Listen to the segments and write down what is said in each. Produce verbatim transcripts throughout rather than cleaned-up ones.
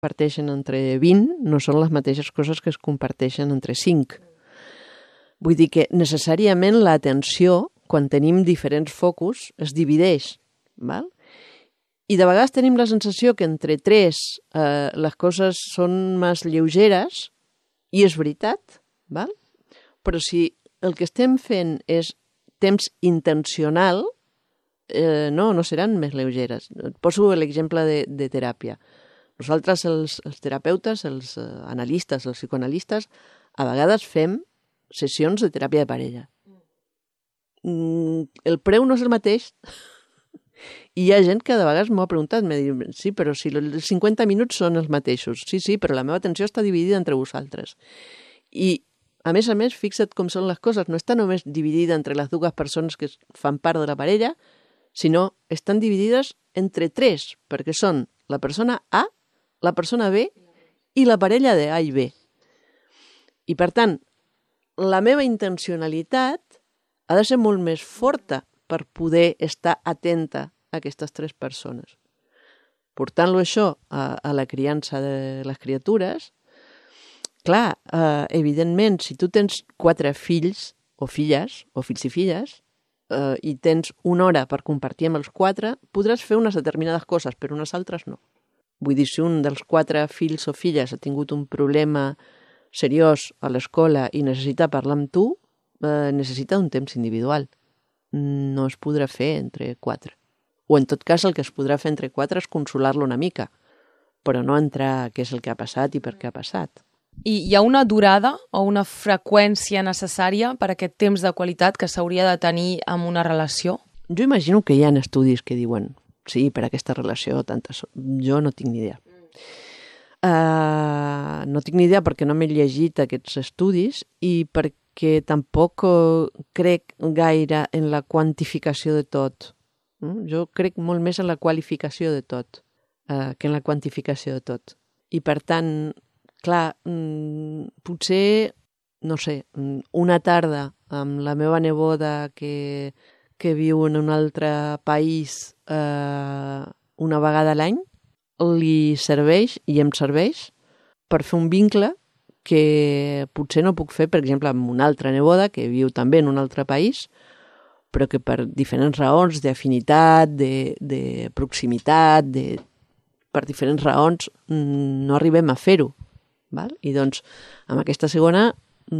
comparteixen entre vint no són les mateixes coses que es comparteixen entre cinc. Vull dir que necessàriament l'atenció, quan tenim diferents focus, es divideix. Val? I de vegades tenim la sensació que entre tres eh, les coses són més lleugeres, i és veritat, val? Però si el que estem fent és temps intencional, eh, no, no seran més lleugeres. Et poso l'exemple de, de teràpia. Nosaltres, els, els terapeutes, els eh, analistes, els psicoanalistes, a vegades fem sessions de teràpia de parella. Mm, el preu no és el mateix. I hi ha gent que de vegades m'ho ha preguntat, m'ha dit, sí, però si els cinquanta minuts són els mateixos. Sí, sí, però la meva atenció està dividida entre vosaltres. I, a més a més, fixa't com són les coses. No està només dividida entre les dues persones que fan part de la parella, sinó estan dividides entre tres, perquè són la persona A, la persona B i la parella de A i B. I, per tant, la meva intencionalitat ha de ser molt més forta per poder estar atenta a aquestes tres persones. Portant-lo això a, a la criança de les criatures, clar, eh, evidentment, si tu tens quatre fills o filles, o fills i filles, eh, i tens una hora per compartir amb els quatre, podràs fer unes determinades coses, però unes altres no. Vull dir, si un dels quatre fills o filles ha tingut un problema seriós a l'escola i necessita parlar amb tu, eh, necessita un temps individual. No es podrà fer entre quatre. O en tot cas el que es podrà fer entre quatre és consolar-lo una mica, però no entrar a què és el que ha passat i per què ha passat. I hi ha una durada o una freqüència necessària per a aquest temps de qualitat que s'hauria de tenir en una relació? Jo imagino que hi ha estudis que diuen sí, per aquesta relació, tantes... Jo no tinc ni idea. Uh, no tinc ni idea perquè no m'he llegit aquests estudis i perquè tampoc crec gaire en la quantificació de tot. Uh, jo crec molt més en la qualificació de tot uh, que en la quantificació de tot. I per tant, clar, um, potser, no sé, una tarda amb la meva neboda que... que viu en un altre país eh, una vegada a l'any, li serveix i em serveix per fer un vincle que potser no puc fer, per exemple, amb una altra neboda que viu també en un altre país, però que per diferents raons d'afinitat, de, de proximitat, de, per diferents raons no arribem a fer-ho. Val? I doncs, amb aquesta segona,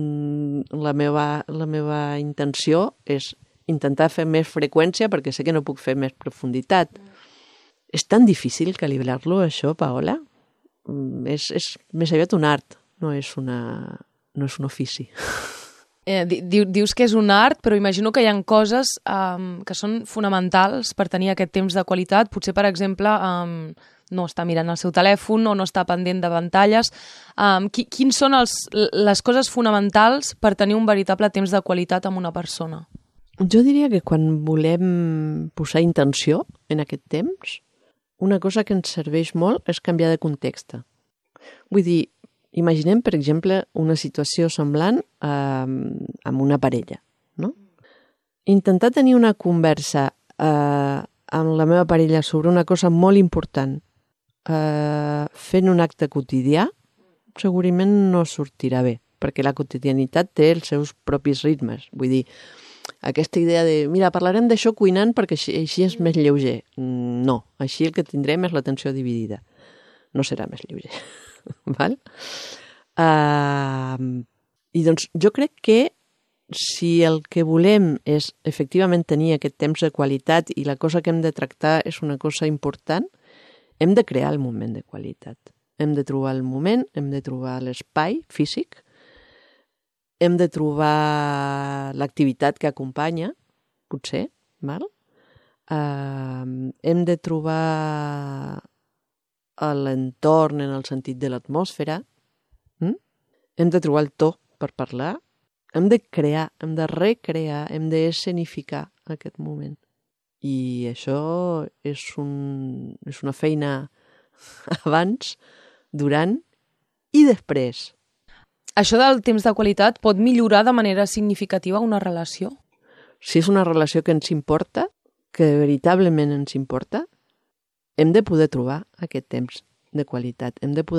la meva, la meva intenció és intentar fer més freqüència perquè sé que no puc fer més profunditat. Mm. És tan difícil calibrar-lo, això, Paola? Mm, és, és més aviat un art, no és, una, no és un ofici. Eh, di, dius que és un art, però imagino que hi ha coses um, que són fonamentals per tenir aquest temps de qualitat. Potser, per exemple, um, no està mirant el seu telèfon o no està pendent de pantalles. Um, qui, quins són els, les coses fonamentals per tenir un veritable temps de qualitat amb una persona? Jo diria que quan volem posar intenció en aquest temps, una cosa que ens serveix molt és canviar de context. Vull dir, imaginem, per exemple, una situació semblant eh, amb una parella, no? Intentar tenir una conversa eh, amb la meva parella sobre una cosa molt important eh, fent un acte quotidià, segurament no sortirà bé, perquè la quotidianitat té els seus propis ritmes. Vull dir, aquesta idea de, mira, parlarem d'això cuinant perquè així, així és més lleuger. No, així el que tindrem és l'atenció dividida. No serà més lleuger. Val? Uh, I doncs jo crec que si el que volem és efectivament tenir aquest temps de qualitat i la cosa que hem de tractar és una cosa important, hem de crear el moment de qualitat. Hem de trobar el moment, hem de trobar l'espai físic, hem de trobar l'activitat que acompanya, potser, val? Uh, hem de trobar l'entorn en el sentit de l'atmosfera, mm? Hem de trobar el to per parlar, hem de crear, hem de recrear, hem d'escenificar aquest moment. I això és, un, és una feina abans, durant i després. Això del temps de qualitat pot millorar de manera significativa una relació? Si és una relació que ens importa, que veritablement ens importa, hem de poder trobar aquest temps de qualitat. Hem de poder